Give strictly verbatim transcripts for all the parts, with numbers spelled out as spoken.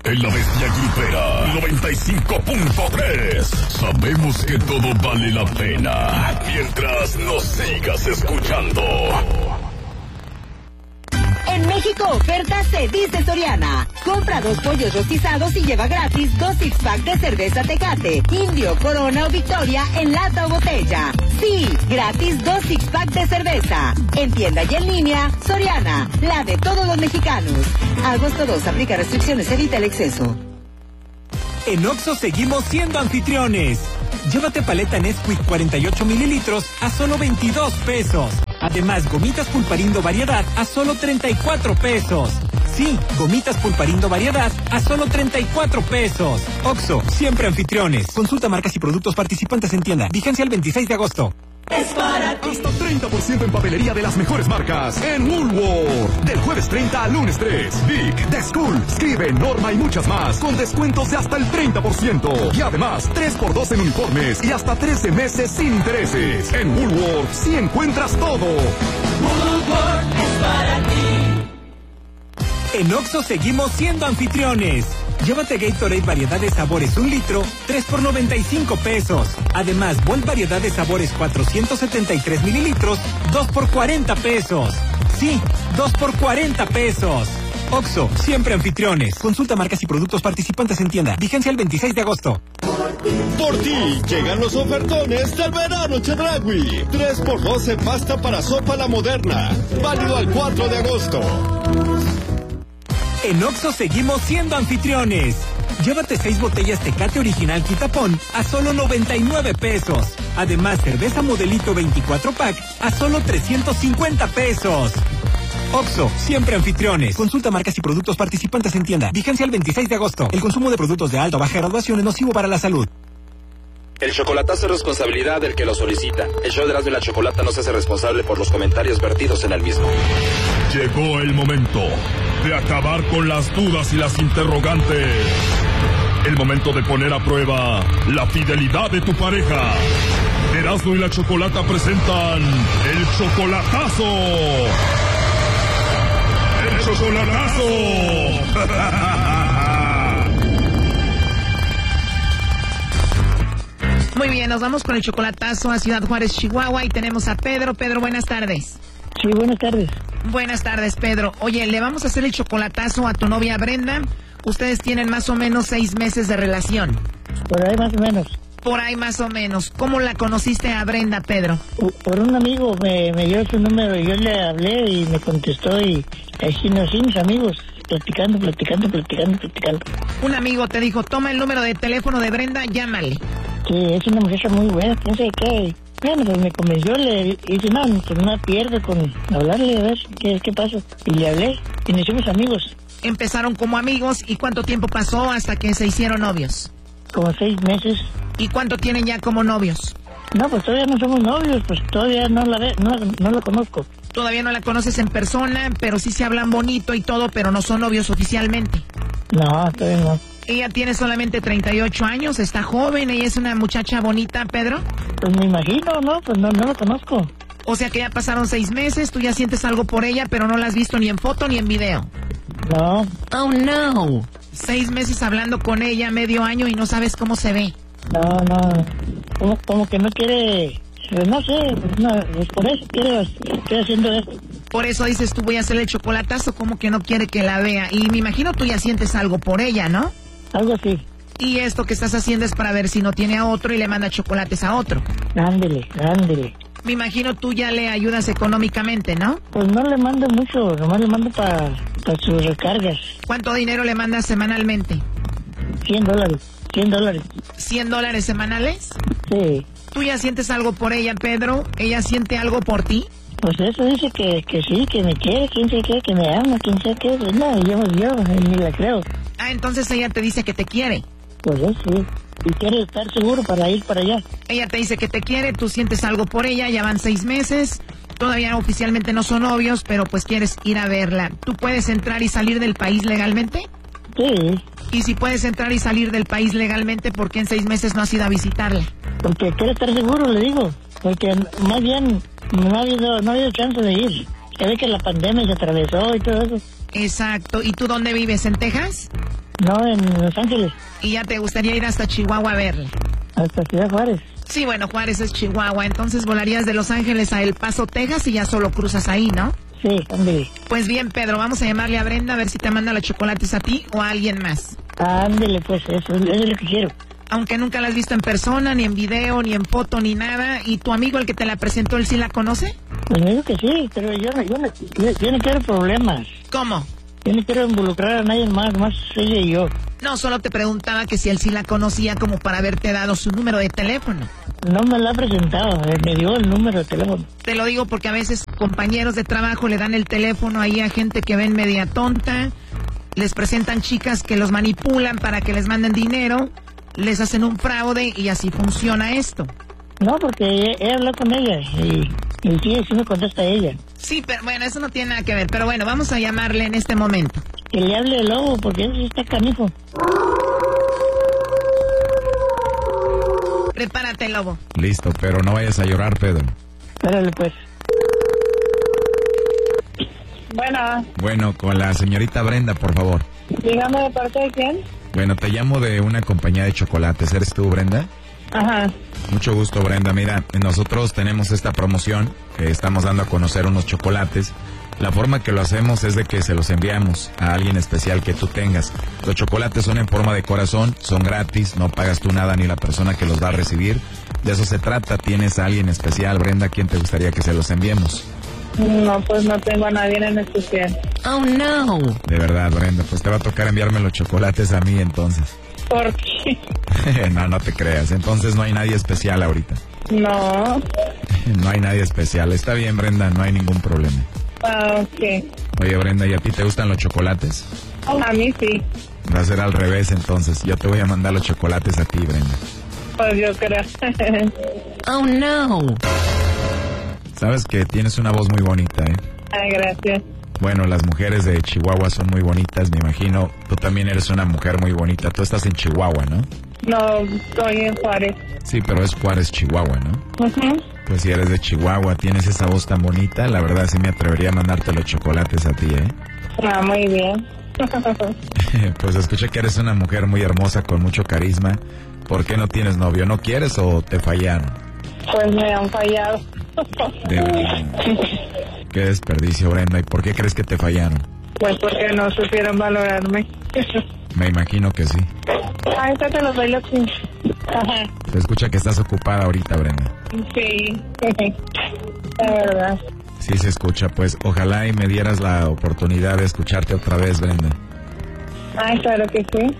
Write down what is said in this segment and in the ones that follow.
En la Bestia Grupera noventa y cinco punto tres. Sabemos que todo vale la pena mientras nos sigas escuchando. En México, oferta se dice Soriana. Compra dos pollos rostizados y lleva gratis dos six pack de cerveza Tecate, Indio, Corona o Victoria en lata o botella. Sí, gratis dos six pack de cerveza. En tienda y en línea, Soriana, la de todos los mexicanos. Agosto dos, aplica restricciones, evita el exceso. En Oxxo seguimos siendo anfitriones. Llévate paleta Nesquik cuarenta y ocho mililitros a solo veintidós pesos. Además, gomitas Pulparindo Variedad a solo treinta y cuatro pesos. Sí, gomitas Pulparindo Variedad a solo treinta y cuatro pesos. Oxxo, siempre anfitriones. Consulta marcas y productos participantes en tienda. Vigencia el veintiséis de agosto. Es para ti. Hasta treinta por ciento en papelería de las mejores marcas en Woolworth. Del jueves treinta al lunes tres. Vic, The School, Scribe, Norma y muchas más. Con descuentos de hasta el treinta por ciento. Y además, tres por dos en uniformes y hasta trece meses sin intereses. En Woolworth sí encuentras todo. Woolworth es para ti. En Oxxo seguimos siendo anfitriones. Llévate Gatorade variedad de sabores un litro, tres por noventa y cinco pesos. Además, Volt variedad de sabores cuatrocientos setenta y tres mililitros, dos por cuarenta pesos. Sí, dos por cuarenta pesos. Oxxo, siempre anfitriones. Consulta marcas y productos participantes en tienda. Vigencia el veintiséis de agosto. Por ti llegan los ofertones del verano Chedraui. tres por doce pasta para sopa La Moderna. Válido al cuatro de agosto. En Oxxo seguimos siendo anfitriones. Llévate seis botellas Tecate Original Quitapón a solo noventa y nueve pesos. Además, cerveza Modelito veinticuatro pack a solo trescientos cincuenta pesos. Oxxo, siempre anfitriones. Consulta marcas y productos participantes en tienda. Vigencia el veintiséis de agosto. El consumo de productos de alta o baja graduación es nocivo para la salud. El chocolatazo es responsabilidad del que lo solicita. El show de Erasmo y la Chocolata no se hace responsable por los comentarios vertidos en el mismo. Llegó el momento de acabar con las dudas y las interrogantes. El momento de poner a prueba la fidelidad de tu pareja. Erasmo y la Chocolata presentan el chocolatazo. ¡El chocolatazo! Muy bien, nos vamos con el chocolatazo a Ciudad Juárez, Chihuahua, y tenemos a Pedro. Pedro, buenas tardes. Sí, buenas tardes. Buenas tardes, Pedro. Oye, le vamos a hacer el chocolatazo a tu novia Brenda. Ustedes tienen más o menos seis meses de relación. Por ahí más o menos. Por ahí más o menos. ¿Cómo la conociste a Brenda, Pedro? Por un amigo me, me dio su número, yo le hablé y me contestó y así nos hicimos amigos. Platicando, platicando, platicando, platicando. Un amigo te dijo, toma el número de teléfono de Brenda, llámale. Sí, es una muchacha muy buena, quién sabe qué. Bueno, pues me convenció, le dije, no, pues no pierdo con hablarle, a ver qué, qué pasa. Y le hablé, y nos hicimos amigos. Empezaron como amigos, ¿y cuánto tiempo pasó hasta que se hicieron novios? Como seis meses. ¿Y cuánto tienen ya como novios? No, pues todavía no somos novios, pues todavía no la ve, no, no la conozco. Todavía no la conoces en persona, pero sí se hablan bonito y todo, pero no son novios oficialmente. No, todavía no. Ella tiene solamente treinta y ocho años, está joven, ella es una muchacha bonita, Pedro. Pues me imagino, ¿no? Pues no, no la conozco. O sea que ya pasaron seis meses, tú ya sientes algo por ella, pero no la has visto ni en foto ni en video. No. Oh, no. Seis meses hablando con ella, medio año, y no sabes cómo se ve. No, no. Como, como que no quiere... No sé, no, pues por eso quiero, estoy haciendo esto. Por eso dices tú, voy a hacer el chocolatazo, como que no quiere que la vea. Y me imagino tú ya sientes algo por ella, ¿no? Algo así. Y esto que estás haciendo es para ver si no tiene a otro y le manda chocolates a otro. Ándele, ándele. Me imagino tú ya le ayudas económicamente, ¿no? Pues no le mando mucho, nomás le mando para pa sus recargas. ¿Cuánto dinero le mandas semanalmente? Cien dólares, cien dólares. ¿Cien dólares semanales? Sí. ¿Tú ya sientes algo por ella, Pedro? ¿Ella siente algo por ti? Pues eso dice que, que sí, que me quiere, quién sabe qué, que me ama, quién sabe qué. Pues no, yo, yo ni la creo. Ah, entonces ella te dice que te quiere. Pues eso sí. Y quiere estar seguro para ir para allá. Ella te dice que te quiere, tú sientes algo por ella, ya van seis meses. Todavía oficialmente no son novios, pero pues quieres ir a verla. ¿Tú puedes entrar y salir del país legalmente? Sí. Y si puedes entrar y salir del país legalmente, ¿por qué en seis meses no has ido a visitarla? Porque quiero estar seguro, le digo. Porque más bien no ha habido, no ha habido chance de ir. Se ve que la pandemia se atravesó y todo eso. Exacto. ¿Y tú dónde vives? ¿En Texas? No, en Los Ángeles. ¿Y ya te gustaría ir hasta Chihuahua a verla? Hasta Ciudad Juárez. Sí, bueno, Juárez es Chihuahua, entonces volarías de Los Ángeles a El Paso, Texas y ya solo cruzas ahí, ¿no? Sí, ándale. Pues bien, Pedro, vamos a llamarle a Brenda a ver si te manda los chocolates a ti o a alguien más. Ándale, pues eso, eso es lo que quiero. Aunque nunca la has visto en persona, ni en video, ni en foto, ni nada. ¿Y tu amigo, el que te la presentó, él sí la conoce? Pues me digo que sí, pero yo no, yo no, yo, yo no quiero problemas. ¿Cómo? Yo no quiero involucrar a nadie más, más ella y yo. No, solo te preguntaba que si él sí la conocía como para haberte dado su número de teléfono. No me la ha presentado, me dio el número de teléfono. Te lo digo porque a veces compañeros de trabajo le dan el teléfono ahí a gente que ven media tonta, les presentan chicas que los manipulan para que les manden dinero, les hacen un fraude y así funciona esto. No, porque he, he hablado con ella y, y sí, sí me contesta ella. Sí, pero bueno, eso no tiene nada que ver. Pero bueno, vamos a llamarle en este momento. Que le hable el lobo, porque eso sí está canijo. Prepárate, lobo. Listo, pero no vayas a llorar, Pedro. Espérale, pues. Bueno. Bueno, con la señorita Brenda, por favor. Dígame, ¿de parte de quién? Bueno, te llamo de una compañía de chocolates. ¿Eres tú, Brenda? Ajá. Mucho gusto, Brenda. Mira, nosotros tenemos esta promoción que estamos dando a conocer unos chocolates. La forma que lo hacemos es de que se los enviamos a alguien especial que tú tengas. Los chocolates son en forma de corazón, son gratis, no pagas tú nada ni la persona que los va a recibir. De eso se trata. ¿Tienes a alguien especial, Brenda? ¿A quién te gustaría que se los enviemos? No, pues no tengo a nadie en especial. Oh, no. De verdad, Brenda, pues te va a tocar enviarme los chocolates a mí entonces. ¿Por qué? No, no te creas. Entonces no hay nadie especial ahorita. No. No hay nadie especial. Está bien, Brenda, no hay ningún problema. Ah, ok. Oye, Brenda, ¿y a ti te gustan los chocolates? A mí sí. Va a ser al revés, entonces. Yo te voy a mandar los chocolates a ti, Brenda. Pues yo creo. Oh, no. Sabes que tienes una voz muy bonita, ¿eh? Ay, gracias. Bueno, las mujeres de Chihuahua son muy bonitas, me imagino. Tú también eres una mujer muy bonita. Tú estás en Chihuahua, ¿no? No, estoy en Juárez. Sí, pero es Juárez, Chihuahua, ¿no? Uh-huh. Pues si eres de Chihuahua, tienes esa voz tan bonita, la verdad sí me atrevería a mandarte los chocolates a ti, ¿eh? Ah, muy bien. Pues escuché que eres una mujer muy hermosa, con mucho carisma. ¿Por qué no tienes novio? ¿No quieres o te fallaron? Pues me han fallado. De verdad. Qué desperdicio, Brenda. ¿Y por qué crees que te fallaron? Pues porque no supieron valorarme. Me imagino que sí. Ah, esta te los bailo aquí. Ajá. Se escucha que estás ocupada ahorita, Brenda. Sí, la verdad. Sí se escucha, pues ojalá y me dieras la oportunidad de escucharte otra vez, Brenda. Ay, claro que sí.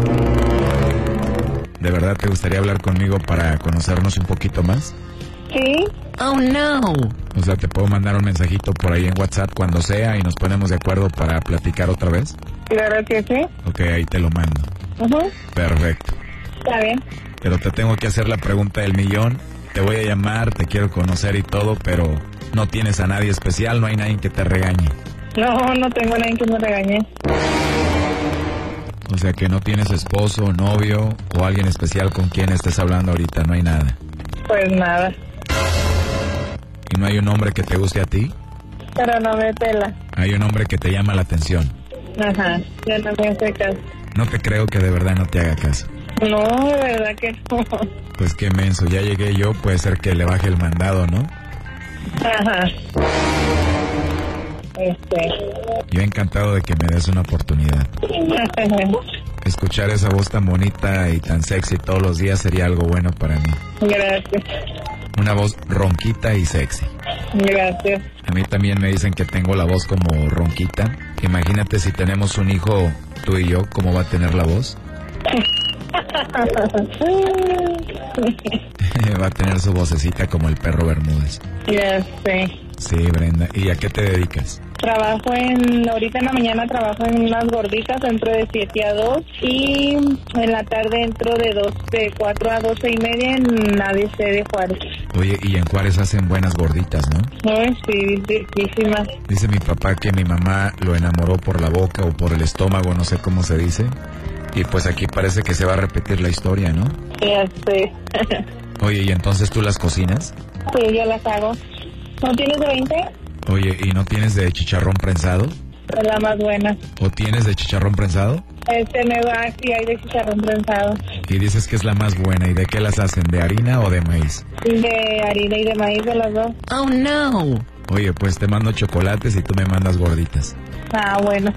¿De verdad te gustaría hablar conmigo para conocernos un poquito más? Sí. Oh, no. O sea, ¿te puedo mandar un mensajito por ahí en WhatsApp cuando sea y nos ponemos de acuerdo para platicar otra vez? Claro que sí. Ok, ahí te lo mando. Uh-huh. Perfecto. Está bien. Pero te tengo que hacer la pregunta del millón. Te voy a llamar, te quiero conocer y todo, pero no tienes a nadie especial, no hay nadie que te regañe. No, no tengo a nadie que me regañe. O sea que no tienes esposo, novio o alguien especial con quien estés hablando ahorita, no hay nada. Pues nada. ¿Y no hay un hombre que te guste a ti? Pero no me pela. Hay un hombre que te llama la atención. Ajá, ya no me hace caso. No te creo que de verdad no te haga caso. No, de verdad que no. Pues qué menso, ya llegué yo, puede ser que le baje el mandado, ¿no? Ajá. Este. Yo encantado de que me des una oportunidad. Escuchar esa voz tan bonita y tan sexy todos los días sería algo bueno para mí. Gracias. Una voz ronquita y sexy. Gracias. A mí también me dicen que tengo la voz como ronquita. Imagínate si tenemos un hijo, tú y yo, ¿cómo va a tener la voz? Va a tener su vocecita como el perro Bermúdez. Ya sé. Sí, Brenda. ¿Y a qué te dedicas? Trabajo en, ahorita en la mañana trabajo en unas gorditas, entro de siete a dos y en la tarde entro de dos, de cuatro a doce y media en A D C de Juárez. Oye, y en Juárez hacen buenas gorditas, ¿no? Ay, sí, riquísimas. Dice mi papá que mi mamá lo enamoró por la boca o por el estómago, no sé cómo se dice. Y pues aquí parece que se va a repetir la historia, ¿no? Ya sé. Oye, ¿y entonces tú las cocinas? Sí, yo las hago. ¿No tienes de veinte? Oye, ¿y no tienes de chicharrón prensado? Es la más buena. ¿O tienes de chicharrón prensado? Este me va así, hay de chicharrón prensado. Y dices que es la más buena. ¿Y de qué las hacen? ¿De harina o de maíz? De harina y de maíz, de las dos. Oh, no. Oye, pues te mando chocolates y tú me mandas gorditas. Ah, bueno.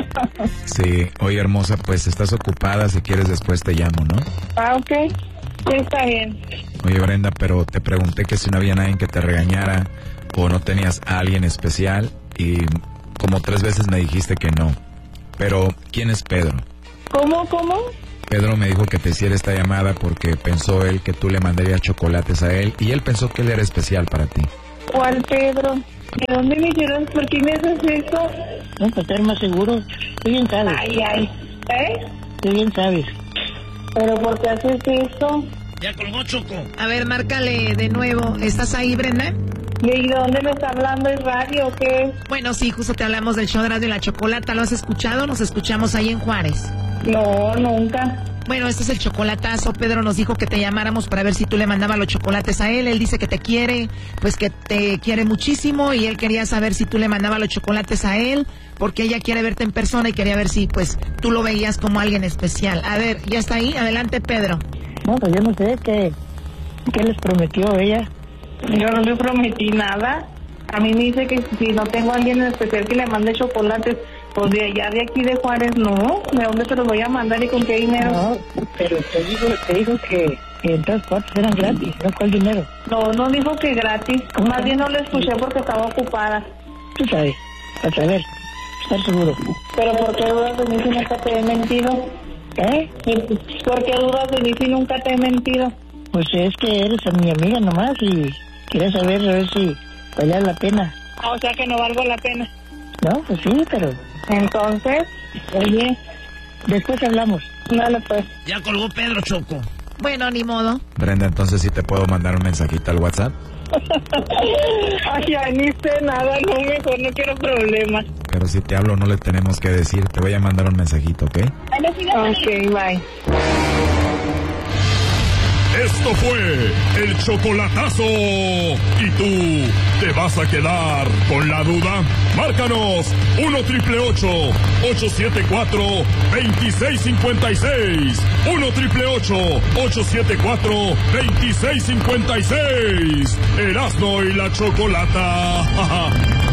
Sí. Oye, hermosa, pues estás ocupada. Si quieres después te llamo, ¿no? Ah, ok. Sí, está bien. Oye, Brenda, pero te pregunté que si no había nadie que te regañara o no tenías a alguien especial y como tres veces me dijiste que no. Pero, ¿quién es Pedro? ¿Cómo, cómo? Pedro me dijo que te hiciera esta llamada porque pensó él que tú le mandarías chocolates a él y él pensó que él era especial para ti. ¿Cuál Pedro? ¿De dónde me hicieron? ¿Por qué me haces eso? No, para estar más seguro. Tú bien sabes. Ay, ay. ¿Eh? Tú bien sabes. ¿Pero por qué haces eso? Ya colgó, Choco. A ver, márcale de nuevo. ¿Estás ahí, Brenda? ¿Y de dónde me está hablando? ¿Es radio o qué? Bueno, sí, justo te hablamos del show de Radio La Chocolata. ¿Lo has escuchado? Nos escuchamos ahí en Juárez. No, nunca. Bueno, este es el chocolatazo. Pedro nos dijo que te llamáramos para ver si tú le mandabas los chocolates a él. Él dice que te quiere, pues que te quiere muchísimo y él quería saber si tú le mandabas los chocolates a él porque ella quiere verte en persona y quería ver si, pues, tú lo veías como alguien especial. A ver, ¿ya está ahí? Adelante, Pedro. No, pues yo no sé qué, qué les prometió ella. Yo no le prometí nada. A mí me dice que si no tengo a alguien en especial que le mande chocolates, pues de allá de aquí de Juárez, no. ¿De dónde se los voy a mandar y con qué dinero? No, pero te dijo, te dijo que, que en todas partes eran gratis, ¿no? ¿Cuál dinero? No, no dijo que gratis. Más bien no le escuché porque estaba ocupada. Tú sabes, a saber, estar seguro. ¿Pero por qué dudas de mí si nunca te he mentido? ¿Eh? ¿Por qué dudas de mí si nunca te he mentido? Pues es que eres a mi amiga nomás y quería saber a ver si valía la pena. O sea que no valgo la pena. No, pues sí, pero... Entonces, oye, después hablamos. Dale pues. Ya colgó Pedro, Choco. Bueno, ni modo. Brenda, entonces sí te puedo mandar un mensajito al WhatsApp. Ay, ya ni sé nada, no, mejor no quiero problemas. Pero si te hablo no le tenemos que decir, te voy a mandar un mensajito, ¿ok? Ok, bye. Esto fue el chocolatazo. ¿Y tú te vas a quedar con la duda? Márcanos uno triple ocho, ocho siete cuatro, dos seis cinco seis. uno triple ocho, ocho siete cuatro, dos seis cinco seis. Erasmo y la Chocolata.